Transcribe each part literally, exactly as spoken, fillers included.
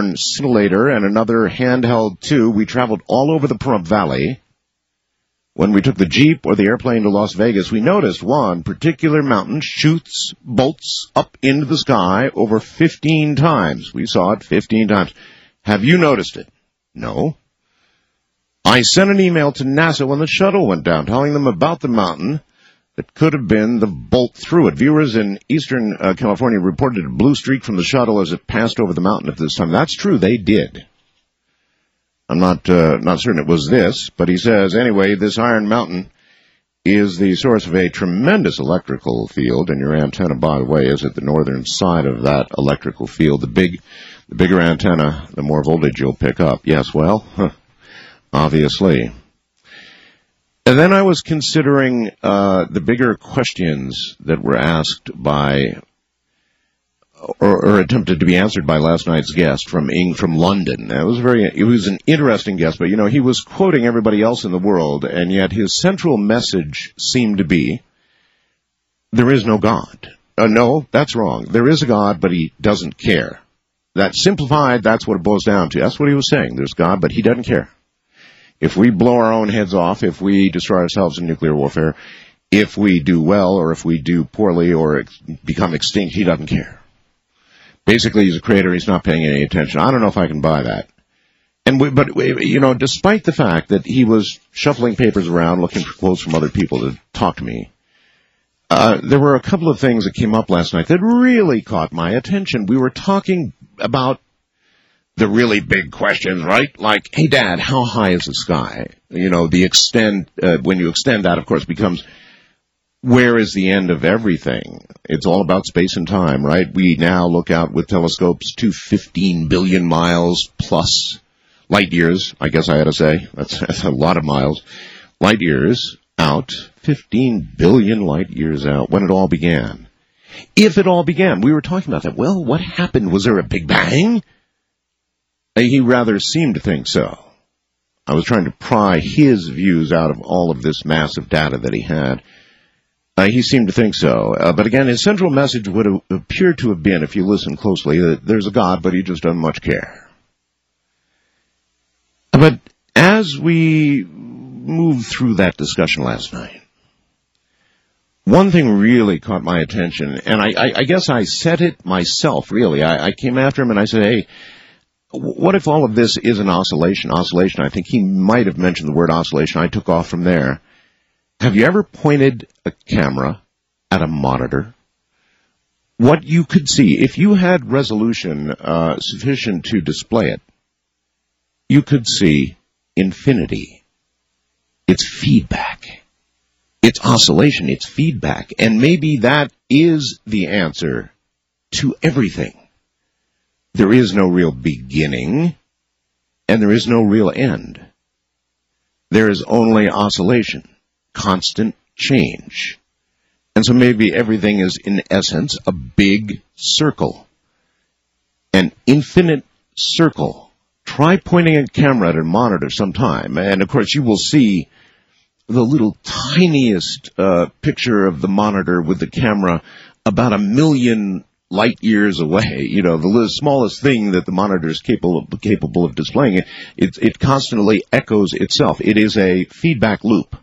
Scintillator and another handheld too. We traveled all over the Pahrump Valley. When we took the Jeep or the airplane to Las Vegas, we noticed one particular mountain shoots bolts up into the sky over fifteen times. We saw it fifteen times. Have you noticed it? No. I sent an email to NASA when the shuttle went down, telling them about the mountain that could have been the bolt through it. Viewers in eastern uh, California reported a blue streak from the shuttle as it passed over the mountain at this time. That's true, they did. I'm not uh, not certain it was this, but he says, anyway, this Iron Mountain is the source of a tremendous electrical field, and your antenna, by the way, is at the northern side of that electrical field. The big, the bigger antenna, the more voltage you'll pick up. Yes, well, huh, obviously. And then I was considering uh, the bigger questions that were asked by, or, or attempted to be answered by last night's guest from Ing from London. It was very, it was an interesting guest, but you know, he was quoting everybody else in the world, and yet his central message seemed to be, there is no God. Uh, no, that's wrong. There is a God, but he doesn't care. That simplified, that's what it boils down to. That's what he was saying. There's God, but he doesn't care. If we blow our own heads off, if we destroy ourselves in nuclear warfare, if we do well or if we do poorly or ex- become extinct, he doesn't care. Basically, he's a creator. He's not paying any attention. I don't know if I can buy that. And we, but, you know, despite the fact that he was shuffling papers around, looking for quotes from other people to talk to me, uh, there were a couple of things that came up last night that really caught my attention. We were talking about the really big questions, right? Like, hey, Dad, how high is the sky? You know, the extend, uh, when you extend that, of course, becomes, where is the end of everything? It's all about space and time, right? We now look out with telescopes to fifteen billion miles plus light years, I guess I had to say. That's, that's a lot of miles. Light years out, fifteen billion light years out, when it all began. If it all began, we were talking about that. Well, what happened? Was there a Big Bang? He rather seemed to think so. I was trying to pry his views out of all of this massive data that he had. Uh, he seemed to think so. Uh, but again, his central message would have, appear to have been, if you listen closely, that there's a God, but he just doesn't much care. But as we moved through that discussion last night, one thing really caught my attention, and I, I, I guess I said it myself, really. I, I came after him and I said, hey, what if all of this is an oscillation? Oscillation, I think he might have mentioned the word oscillation. I took off from there. Have you ever pointed a camera at a monitor? What you could see, if you had resolution uh, sufficient to display it, you could see infinity. It's feedback. It's oscillation. It's feedback. And maybe that is the answer to everything. There is no real beginning, and there is no real end. There is only oscillation, constant change. And so maybe everything is, in essence, a big circle, an infinite circle. Try pointing a camera at a monitor sometime, and of course you will see the little tiniest uh, picture of the monitor with the camera about a million light years away, you know, the smallest thing that the monitor is capable of, capable of displaying. It, it, it constantly echoes itself. It is a feedback loop.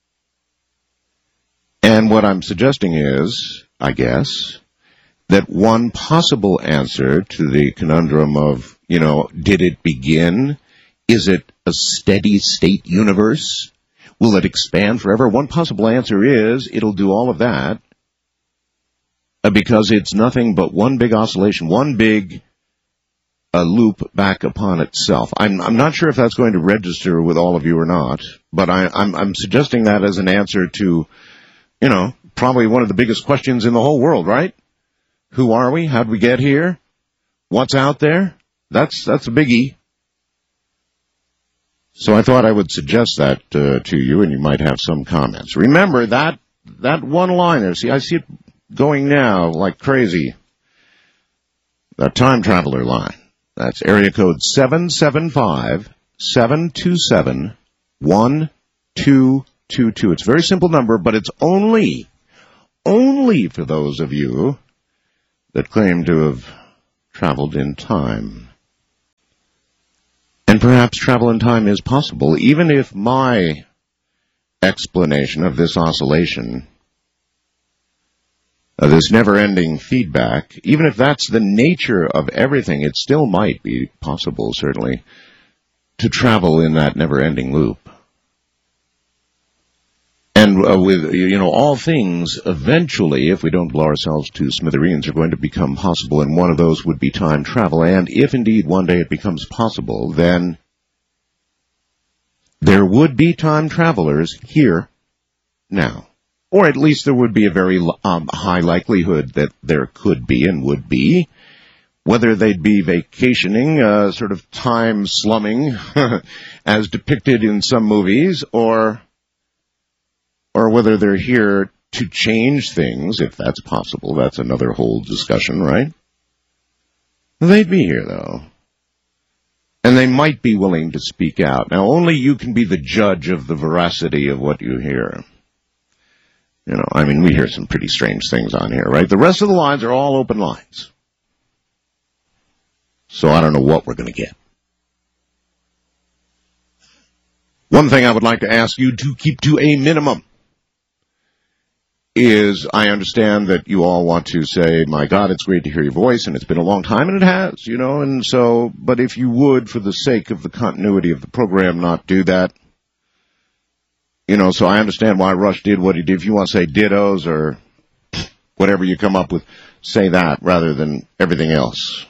And what I'm suggesting is, I guess, that one possible answer to the conundrum of, you know, did it begin? Is it a steady state universe? Will it expand forever? One possible answer is it'll do all of that, because it's nothing but one big oscillation, one big uh, loop back upon itself. I'm, I'm not sure if that's going to register with all of you or not, but I, I'm, I'm suggesting that as an answer to, you know, probably one of the biggest questions in the whole world, right? Who are we? How'd we get here? What's out there? That's that's a biggie. So I thought I would suggest that uh, to you, and you might have some comments. Remember that that one-liner. See, I see it going now like crazy. The time traveler line. That's area code seven seven five, seven two seven, one two two two. It's a very simple number, but it's only, only for those of you that claim to have traveled in time. And perhaps travel in time is possible, even if my explanation of this oscillation, of this never-ending feedback, even if that's the nature of everything, it still might be possible, certainly, to travel in that never-ending loop. And uh, with, you know, all things, eventually, if we don't blow ourselves to smithereens, are going to become possible, and one of those would be time travel. And if indeed one day it becomes possible, then there would be time travelers here now. Or at least there would be a very um, high likelihood that there could be and would be. Whether they'd be vacationing, uh, sort of time slumming, as depicted in some movies, or... or whether they're here to change things, if that's possible. That's another whole discussion, right? They'd be here, though. And they might be willing to speak out. Now, only you can be the judge of the veracity of what you hear. You know, I mean, we hear some pretty strange things on here, right? The rest of the lines are all open lines. So I don't know what we're going to get. One thing I would like to ask you to keep to a minimum is, I understand that you all want to say, my God, it's great to hear your voice, and it's been a long time, and it has, you know, and so, but if you would, for the sake of the continuity of the program, not do that, you know, so I understand why Rush did what he did. If you want to say dittos or whatever you come up with, say that rather than everything else.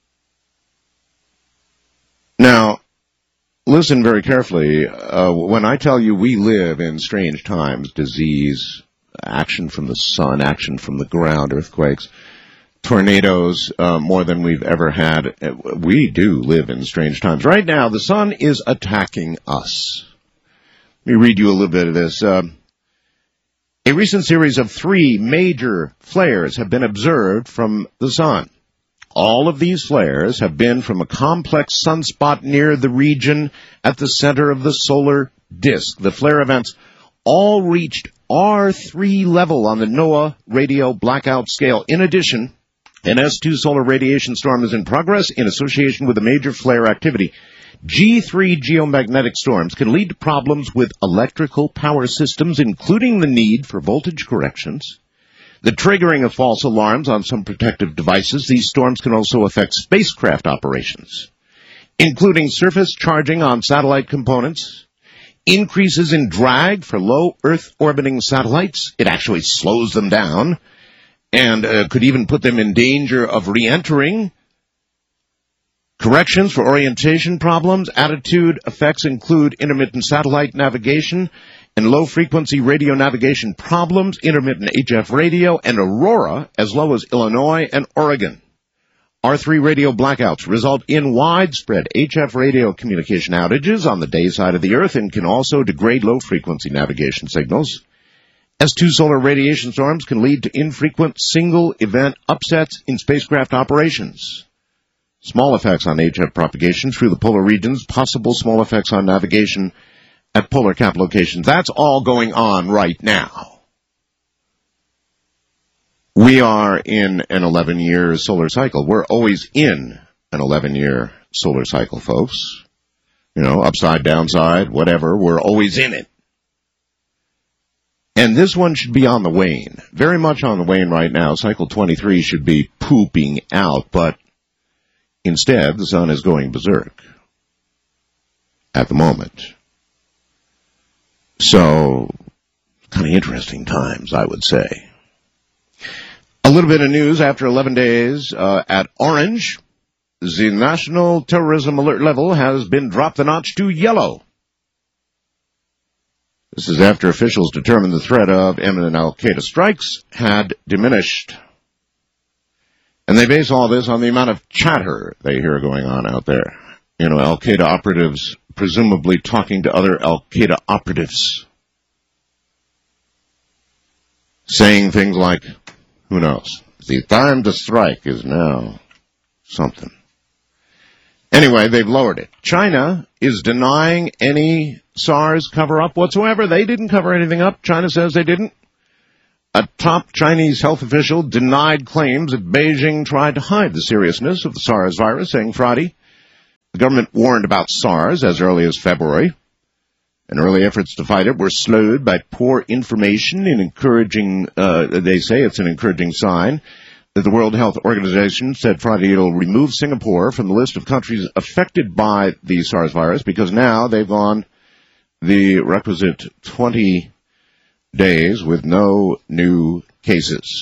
Now, listen very carefully. Uh, when I tell you we live in strange times, disease, action from the sun, action from the ground, earthquakes, tornadoes, uh, more than we've ever had. We do live in strange times. Right now, the sun is attacking us. Let me read you a little bit of this. Uh, a recent series of three major flares have been observed from the sun. All of these flares have been from a complex sunspot near the region at the center of the solar disk. The flare events all reached R three level on the NOAA radio blackout scale. In addition, an S two solar radiation storm is in progress in association with a major flare activity. G three geomagnetic storms can lead to problems with electrical power systems, including the need for voltage corrections, the triggering of false alarms on some protective devices. These storms can also affect spacecraft operations, including surface charging on satellite components, increases in drag for low Earth orbiting satellites. It actually slows them down and uh, could even put them in danger of re-entering. Corrections for orientation problems. Attitude effects include intermittent satellite navigation and low-frequency radio navigation problems, intermittent H F radio, and aurora, as low as Illinois and Oregon. R three radio blackouts result in widespread H F radio communication outages on the day side of the Earth and can also degrade low-frequency navigation signals. S two solar radiation storms can lead to infrequent single-event upsets in spacecraft operations. Small effects on H F propagation through the polar regions, possible small effects on navigation at polar cap locations. That's all going on right now. We are in an eleven-year solar cycle. We're always in an eleven-year solar cycle, folks. You know, upside, downside, whatever. We're always in it. And this one should be on the wane. Very much on the wane right now. Cycle twenty-three should be pooping out, but instead, the sun is going berserk at the moment. So, kind of interesting times, I would say. A little bit of news after eleven days uh, at Orange. The national terrorism alert level has been dropped a notch to yellow. This is after officials determined the threat of imminent al-Qaeda strikes had diminished. And they base all this on the amount of chatter they hear going on out there. You know, al-Qaeda operatives presumably talking to other al-Qaeda operatives, saying things like, who knows, the time to strike is now something. Anyway, they've lowered it. China is denying any SARS cover-up whatsoever. They didn't cover anything up. China says they didn't. A top Chinese health official denied claims that Beijing tried to hide the seriousness of the SARS virus, saying Friday, The government warned about SARS as early as February, and early efforts to fight it were slowed by poor information and encouraging, uh, they say it's an encouraging sign that the World Health Organization said Friday it'll remove Singapore from the list of countries affected by the SARS virus because now they've gone the requisite twenty days with no new cases.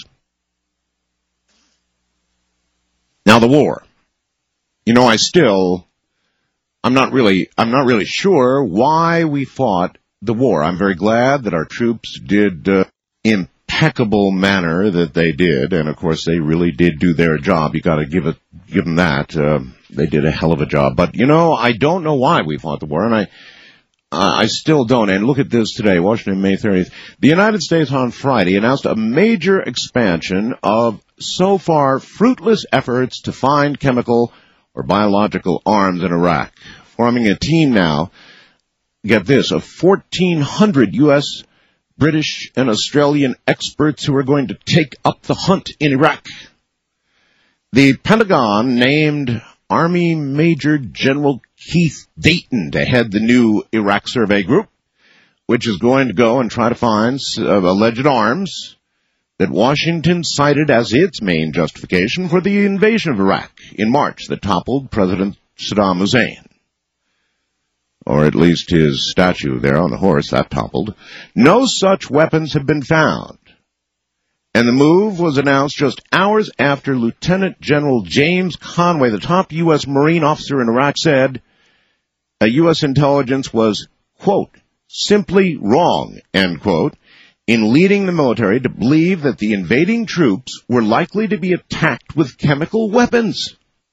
Now the war. You know, I still, I'm not really, I'm not really sure why we fought the war. I'm very glad that our troops did uh, impeccable manner that they did, and of course they really did do their job. You got to give it, give them that. Uh, they did a hell of a job. But you know, I don't know why we fought the war, and I, uh, I still don't. And look at this today, Washington, May thirtieth. The United States on Friday announced a major expansion of so far fruitless efforts to find chemical or biological arms in Iraq, forming a team now, get this, of fourteen hundred U S, British, and Australian experts who are going to take up the hunt in Iraq. The Pentagon named Army Major General Keith Dayton to head the new Iraq Survey Group, which is going to go and try to find uh, alleged arms that Washington cited as its main justification for the invasion of Iraq in March that toppled President Saddam Hussein. Or at least his statue there on the horse, that toppled. No such weapons have been found. And the move was announced just hours after Lieutenant General James Conway, the top U S Marine officer in Iraq, said a U S intelligence was, quote, simply wrong, end quote, in leading the military to believe that the invading troops were likely to be attacked with chemical weapons.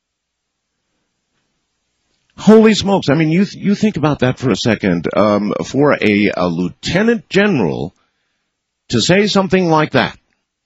Holy smokes. I mean, you th- you think about that for a second. Um, for a, a lieutenant general to say something like that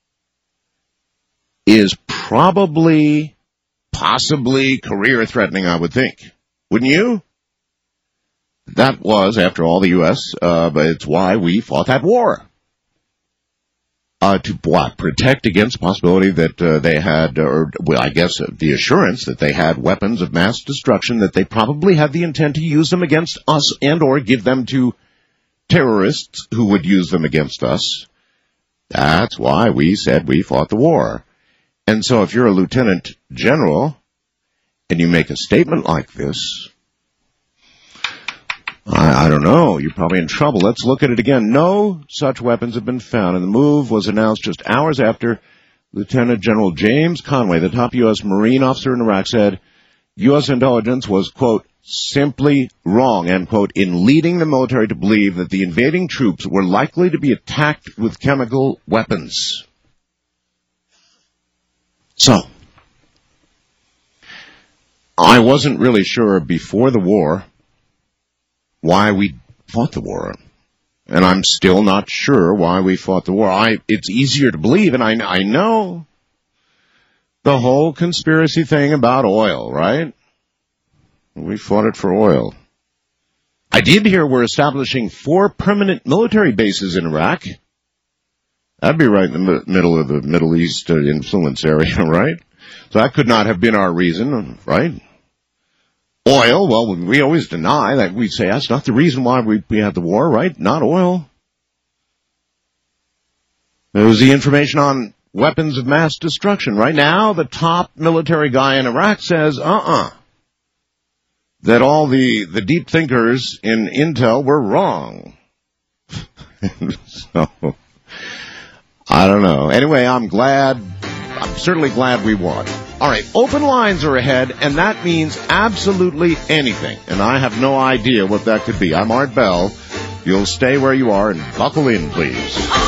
is probably, possibly career-threatening, I would think. Wouldn't you? That was, after all, the U S, uh, but it's why we fought that war. Uh, to what? Protect against the possibility that uh, they had, or well, I guess uh, the assurance that they had weapons of mass destruction, that they probably had the intent to use them against us and or give them to terrorists who would use them against us. That's why we said we fought the war. And so if you're a lieutenant general and you make a statement like this, I, I don't know. You're probably in trouble. Let's look at it again. No such weapons have been found, and the move was announced just hours after Lieutenant General James Conway, the top U S Marine officer in Iraq, said U S intelligence was, quote, simply wrong, end quote, in leading the military to believe that the invading troops were likely to be attacked with chemical weapons. So, I wasn't really sure before the war why we fought the war. And I'm still not sure why we fought the war. I, it's easier to believe, and I, I know the whole conspiracy thing about oil, right? We fought it for oil. I did hear we're establishing four permanent military bases in Iraq. That'd be right in the mi- middle of the Middle East uh, influence area, right? So that could not have been our reason, right? Oil, well, we always deny that. We'd say that's not the reason why we, we had the war, right? Not oil. There was the information on weapons of mass destruction. Right now, the top military guy in Iraq says, uh-uh, that all the, the deep thinkers in Intel were wrong. So, I don't know. Anyway, I'm glad, I'm certainly glad we won. All right, open lines are ahead, and that means absolutely anything. And I have no idea what that could be. I'm Art Bell. You'll stay where you are and buckle in, please.